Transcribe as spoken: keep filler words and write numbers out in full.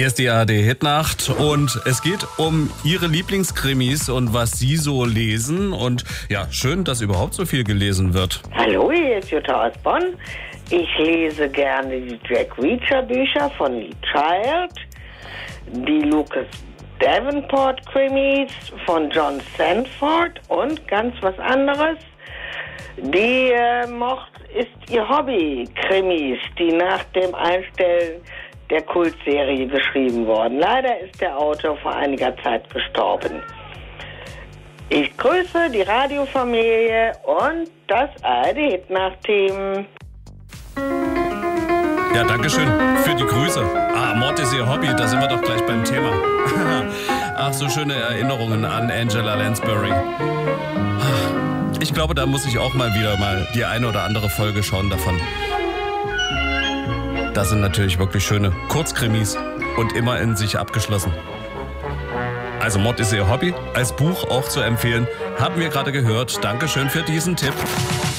Hier ist die A R D-Hitnacht und es geht um Ihre Lieblingskrimis und was Sie so lesen. Und ja, schön, dass überhaupt so viel gelesen wird. Hallo, hier ist Jutta aus Bonn. Ich lese gerne die Jack Reacher Bücher von Lee Child, die Lucas Davenport Krimis von John Sanford und ganz was anderes. Die äh, Mocht ist ihr Hobby, Krimis, die nach dem Einstellen der Kultserie geschrieben worden. Leider ist der Autor vor einiger Zeit gestorben. Ich grüße die Radiofamilie und das A R D-Hitnacht-Team. Ja, danke schön für die Grüße. Ah, Mord ist Ihr Hobby, da sind wir doch gleich beim Thema. Ach, so schöne Erinnerungen an Angela Lansbury. Ich glaube, da muss ich auch mal wieder mal die eine oder andere Folge schauen davon. Das sind natürlich wirklich schöne Kurzkrimis und immer in sich abgeschlossen. Also Mord ist Ihr Hobby, als Buch auch zu empfehlen, haben wir gerade gehört. Dankeschön für diesen Tipp.